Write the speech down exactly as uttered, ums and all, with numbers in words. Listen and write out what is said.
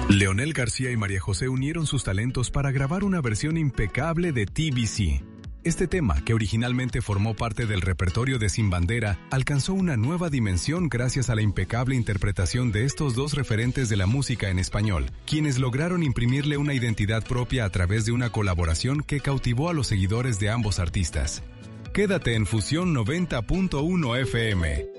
Leonel García y María José unieron sus talentos para grabar una versión impecable de T B C. Este tema, que originalmente formó parte del repertorio de Sin Bandera, alcanzó una nueva dimensión gracias a la impecable interpretación de estos dos referentes de la música en español, quienes lograron imprimirle una identidad propia a través de una colaboración que cautivó a los seguidores de ambos artistas. Quédate en Fusión noventa punto uno F M.